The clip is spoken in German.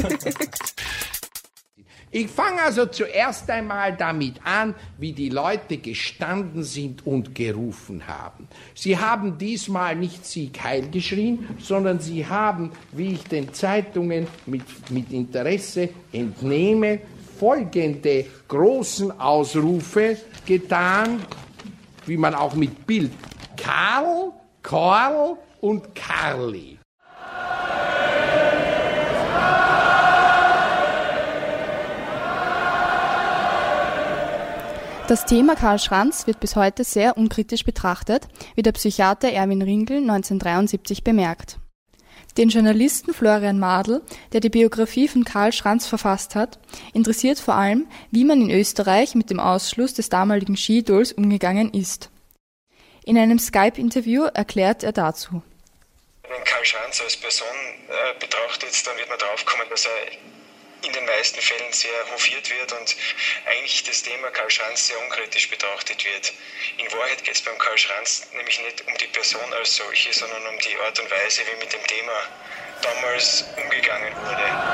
Ich fange also zuerst einmal damit an, wie die Leute gestanden sind und gerufen haben. Sie haben diesmal nicht Sieg Heil geschrien, sondern sie haben, wie ich den Zeitungen mit Interesse entnehme, folgende großen Ausrufe getan, wie man auch mit Bild: Karl, Korl und Karli. Das Thema Karl Schranz wird bis heute sehr unkritisch betrachtet, wie der Psychiater Erwin Ringel 1973 bemerkt. Den Journalisten Florian Madl, der die Biografie von Karl Schranz verfasst hat, interessiert vor allem, wie man in Österreich mit dem Ausschluss des damaligen Skiidols umgegangen ist. In einem Skype-Interview erklärt er dazu: Wenn Karl Schranz als Person betrachtet, dann wird man draufkommen, dass er in den meisten Fällen sehr hofiert wird und eigentlich das Thema Karl Schranz sehr unkritisch betrachtet wird. In Wahrheit geht es beim Karl Schranz nämlich nicht um die Person als solche, sondern um die Art und Weise, wie mit dem Thema damals umgegangen wurde.